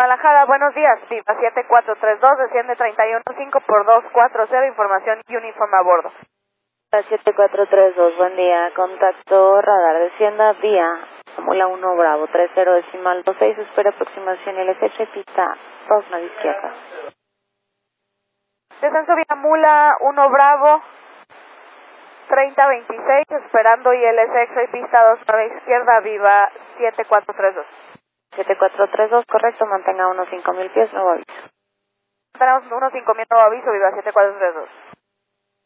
Guadalajara, buenos días. Viva 7432, desciende 315 por 240, información Uniform a bordo. 7432, buen día. Contacto radar, descienda vía Mula 1 Bravo, 30 decimal 26, espera aproximación LSH, pista 2 9 izquierda. Descenso vía Mula 1 Bravo, 3026, esperando ILSX, pista 2 9 izquierda, Viva 7432. 7432, correcto, mantenga unos 5000 pies, nuevo aviso. Tenemos unos 5000 nuevo aviso, Viva 7432.